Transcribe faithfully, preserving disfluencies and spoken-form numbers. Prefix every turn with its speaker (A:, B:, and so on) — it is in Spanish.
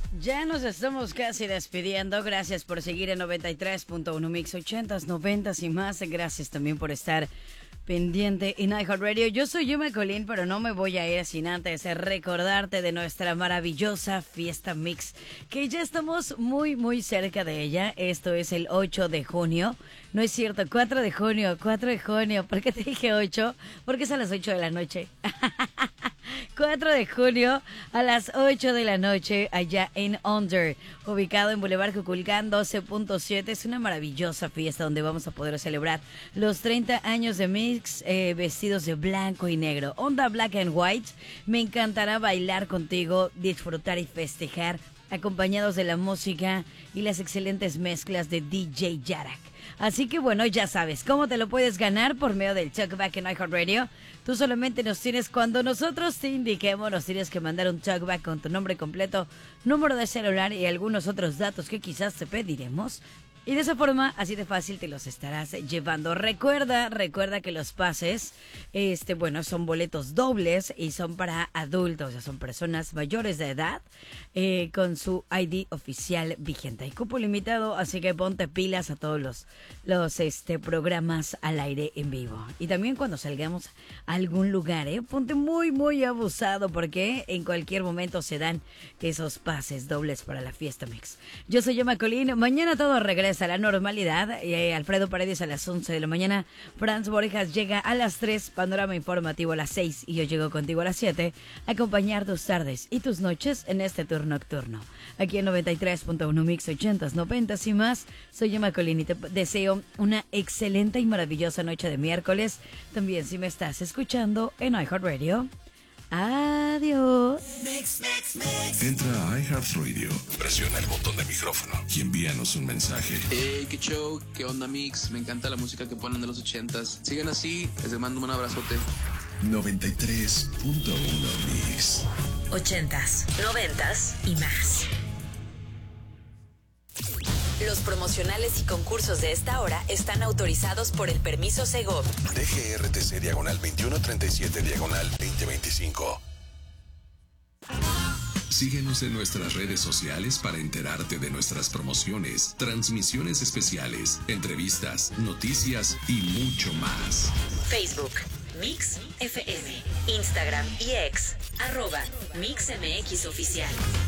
A: Ya nos estamos casi despidiendo. Gracias por seguir en noventa y tres punto uno Mix ochentas, noventas y más. Gracias también por estar pendiente en iHeartRadio. Yo soy Yuma Colín, pero no me voy a ir sin antes recordarte de nuestra maravillosa fiesta Mix, que ya estamos muy, muy cerca de ella. Esto es el ocho de junio. No es cierto, cuatro de junio, cuatro de junio. ¿Por qué te dije ocho? Porque es a las ocho de la noche. cuatro de junio a las ocho de la noche allá en Under, ubicado en Boulevard Cuculcán doce punto siete. Es una maravillosa fiesta donde vamos a poder celebrar los treinta años de Mix, eh, vestidos de blanco y negro, onda black and white. Me encantará bailar contigo, disfrutar y festejar acompañados de la música y las excelentes mezclas de D J Yarak. Así que bueno, ya sabes cómo te lo puedes ganar por medio del Talkback en iHeartRadio. Tú solamente nos tienes, cuando nosotros te indiquemos, nos tienes que mandar un Talkback con tu nombre completo, número de celular y algunos otros datos que quizás te pediremos. Y de esa forma, así de fácil, te los estarás llevando. Recuerda, recuerda que los pases, este, bueno, son boletos dobles y son para adultos, o sea, son personas mayores de edad, eh, con su I D oficial vigente. Hay cupo limitado, así que ponte pilas a todos los, los este, programas al aire en vivo. Y también cuando salgamos a algún lugar, eh, ponte muy, muy abusado, porque en cualquier momento se dan esos pases dobles para la fiesta Mix. Yo soy Yoma Colín, mañana todo regresa a la normalidad. eh, Alfredo Paredes a las once de la mañana, Franz Borjas llega a las tres, Panorama Informativo a las seis y yo llego contigo a las siete a acompañar tus tardes y tus noches en este tour nocturno aquí en noventa y tres punto uno Mix ochentas, noventas y más. Soy Yoma Colín y te deseo una excelente y maravillosa noche de miércoles. También si me estás escuchando en iHeartRadio, adiós.
B: Mix, mix, mix. Entra a iHeartRadio, presiona el botón de micrófono y envíanos un mensaje.
C: Hey, qué show, qué onda Mix, me encanta la música que ponen de los ochentas. Sigan así, les mando un abrazote.
B: noventa y tres punto uno Mix.
D: Ochentas, noventas y más. Los promocionales y concursos de esta hora están autorizados por el permiso Segov.
B: D G R T C diagonal veintiuno treinta y siete diagonal veinte veinticinco. Síguenos en nuestras redes sociales para enterarte de nuestras promociones, transmisiones especiales, entrevistas, noticias y mucho más.
D: Facebook, Mix F M. Instagram y X, arroba Mix M X Oficial.